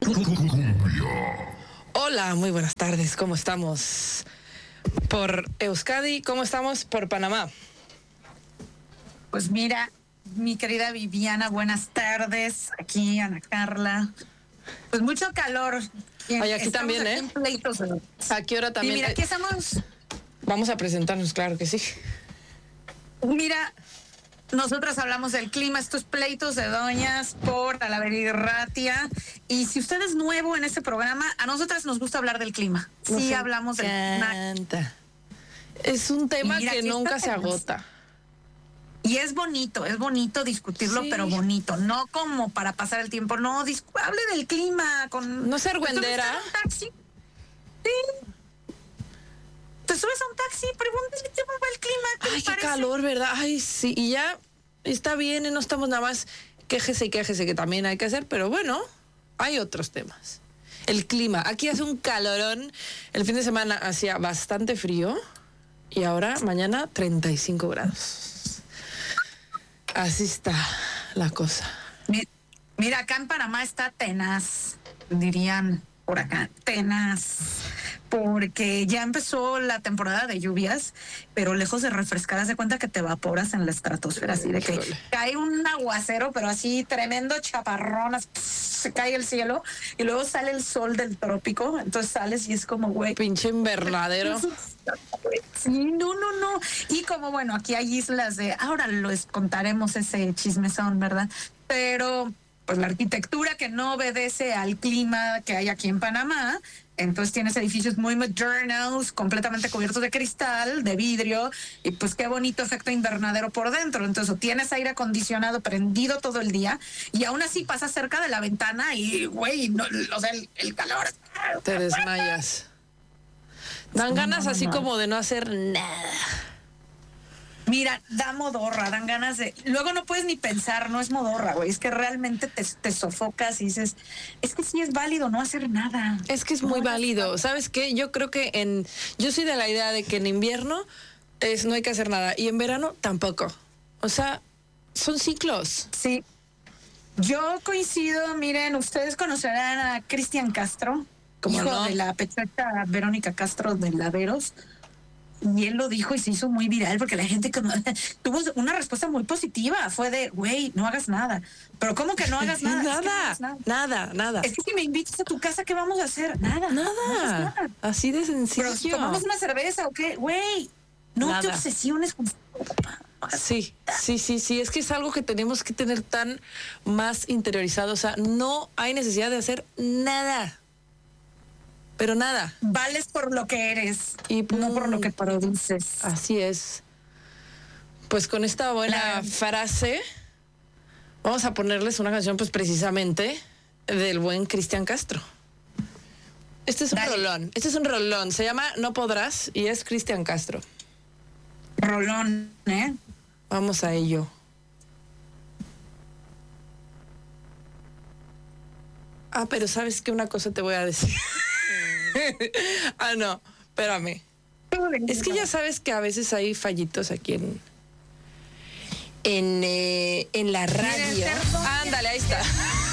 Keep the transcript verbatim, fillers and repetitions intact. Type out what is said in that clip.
Hola, muy buenas tardes, ¿cómo estamos? Por Euskadi, ¿cómo estamos por Panamá? Pues mira, mi querida Viviana, buenas tardes. Aquí Ana Carla. Pues mucho calor. Ay, aquí estamos también, aquí ¿eh? En pleitos. ¿A qué hora también? Y mira, aquí estamos. Vamos a presentarnos, claro que sí. Mira, nosotras hablamos del clima, estos pleitos de doñas por Talavera y Ratia. Y si usted es nuevo en este programa, a nosotras nos gusta hablar del clima. Nos Sí, hablamos del encanta. Es un tema Mira, que aquí nunca se estamos. agota. Y es bonito, es bonito discutirlo, Sí. pero bonito, no como para pasar el tiempo, no, dis- hable del clima, con... No ser güendera. ¿Te subes a un taxi? Sí. Te subes a un taxi, pregúntale cómo va el clima, ¿qué Ay, le qué parece? calor, ¿verdad? Ay, sí, y ya está bien, y no estamos nada más quéjese y quéjese, que también hay que hacer, pero bueno, hay otros temas. El clima, aquí hace un calorón, el fin de semana hacía bastante frío, y ahora, mañana, treinta y cinco grados. Así está la cosa. Mi- Mira, acá en Panamá está tenaz, dirían por acá, tenaz, porque ya empezó la temporada de lluvias, pero lejos de refrescar, haz de cuenta que te evaporas en la estratosfera, así de que Híjole. cae un aguacero, pero así tremendo chaparrón, así, se cae el cielo y luego sale el sol del trópico, entonces sales y es como, güey, Pinche invernadero. sí, no, no, no. Y como bueno, aquí hay islas de, ahora les contaremos ese chismezón, ¿verdad? Pero pues la arquitectura que no obedece al clima que hay aquí en Panamá, entonces tienes edificios muy modernos, completamente cubiertos de cristal, de vidrio, y pues qué bonito efecto invernadero por dentro. Entonces o tienes aire acondicionado prendido todo el día, y aún así pasas cerca de la ventana y, güey, no, o sea, el, el calor. Te desmayas. Dan No, ganas no, no, así no. como de no hacer nada. Mira, da modorra, dan ganas de... Luego no puedes ni pensar, no es modorra, güey. Es que realmente te, te sofocas y dices, es que sí es válido no hacer nada. Es que es No muy hagas válido. nada. ¿Sabes qué? Yo creo que en... Yo soy de la idea de que en invierno es, no hay que hacer nada. Y en verano tampoco. O sea, son ciclos. Sí. Yo coincido, miren, ustedes conocerán a Cristian Castro, ¿Cómo hijo no? de la pechueta Verónica Castro de Laderos. Y él lo dijo y se hizo muy viral porque la gente como- tuvo una respuesta muy positiva. Fue de, güey, no hagas nada. Pero ¿cómo que no hagas nada? Es que no Nada, hagas nada. nada, nada. Es que si me invitas a tu casa, ¿qué vamos a hacer? Nada. No hagas Nada. nada. Así de Pero sencillo. tomamos una cerveza o qué, güey. No te Nada. obsesiones con... Sí, sí, sí, sí. Es que es algo que tenemos que tener tan más interiorizado. O sea, no hay necesidad de hacer nada. Pero nada. Vales por lo que eres Y y no por lo que punto. produces. Así es. Pues con esta buena Claro. frase, vamos a ponerles una canción, pues precisamente, del buen Cristian Castro. Este es un Dale. rolón, este es un rolón. Se llama No Podrás y es Cristian Castro. Rolón, ¿eh? Vamos a ello. Ah, pero ¿sabes qué? Una cosa te voy a decir. Ah, no, espérame. Es que ya sabes que a veces hay fallitos aquí en en, eh, en la radio. cerdo. Ándale, ahí está.